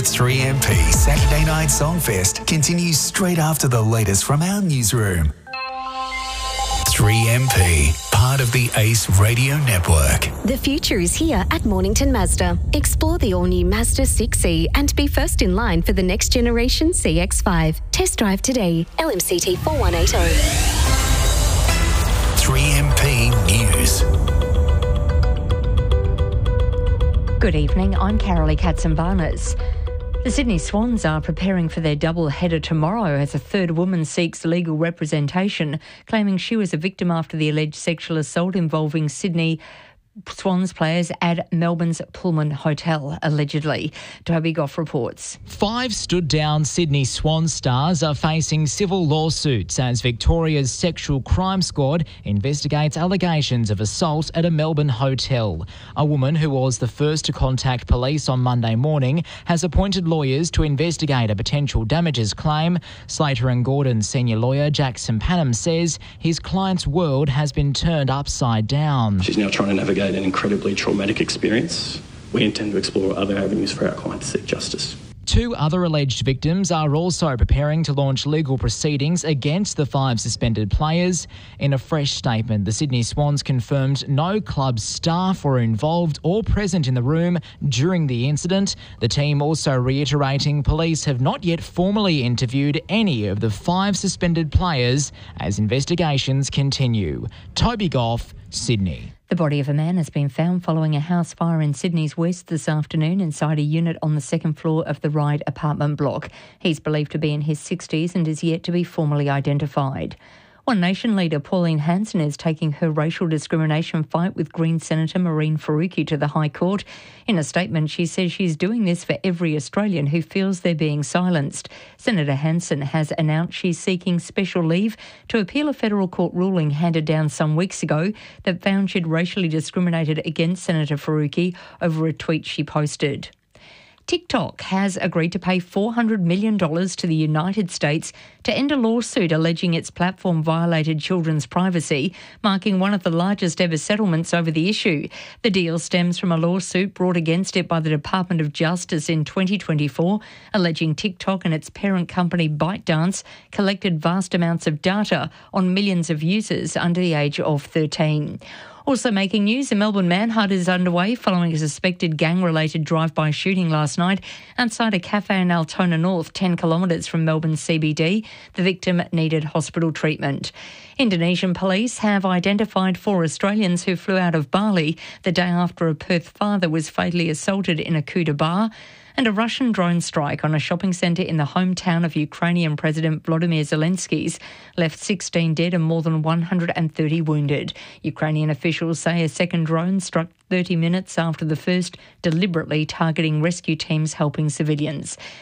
3MP Saturday Night Songfest continues straight after the latest from our newsroom. 3MP, part of the Ace Radio Network. The future is here at Mornington Mazda. Explore the all-new Mazda 6e and be first in line for the next generation CX-5. Test drive today. LMCT 4180. 3MP News. Good evening, I'm Carolee Katzenbarnes. The Sydney Swans are preparing for their double-header tomorrow as a third woman seeks legal representation, claiming she was a victim after the alleged sexual assault involving Sydney Swans players at Melbourne's Pullman Hotel, allegedly. Toby Goff reports. 5 stood-down Sydney Swans stars are facing civil lawsuits as Victoria's Sexual Crime Squad investigates allegations of assault at a Melbourne hotel. A woman who was the first to contact police on Monday morning has appointed lawyers to investigate a potential damages claim. Slater and Gordon's senior lawyer Jackson Panham says his client's world has been turned upside down. She's now trying to navigate an incredibly traumatic experience. We intend to explore other avenues for our client to seek justice. 2 other alleged victims are also preparing to launch legal proceedings against the 5 suspended players. In a fresh statement, the Sydney Swans confirmed no club staff were involved or present in the room during the incident. The team also reiterating police have not yet formally interviewed any of the 5 suspended players as investigations continue. Toby Goff, Sydney. The body of a man has been found following a house fire in Sydney's west this afternoon inside a unit on the second floor of the Ryde apartment block. He's believed to be in his 60s and is yet to be formally identified. One Nation leader Pauline Hanson is taking her racial discrimination fight with Green Senator Mehreen Faruqi to the High Court. In a statement, she says she's doing this for every Australian who feels they're being silenced. Senator Hanson has announced she's seeking special leave to appeal a federal court ruling handed down some weeks ago that found she'd racially discriminated against Senator Faruqi over a tweet she posted. TikTok has agreed to pay $400 million to the United States to end a lawsuit alleging its platform violated children's privacy, marking one of the largest ever settlements over the issue. The deal stems from a lawsuit brought against it by the Department of Justice in 2024, alleging TikTok and its parent company ByteDance collected vast amounts of data on millions of users under the age of 13. Also making news, a Melbourne manhunt is underway following a suspected gang-related drive-by shooting last night outside a cafe in Altona North, 10 kilometres from Melbourne CBD. The victim needed hospital treatment. Indonesian police have identified 4 Australians who flew out of Bali the day after a Perth father was fatally assaulted in a Kuta bar. And a Russian drone strike on a shopping centre in the hometown of Ukrainian President Volodymyr Zelensky's left 16 dead and more than 130 wounded. Ukrainian officials say a second drone struck 30 minutes after the first, deliberately targeting rescue teams helping civilians.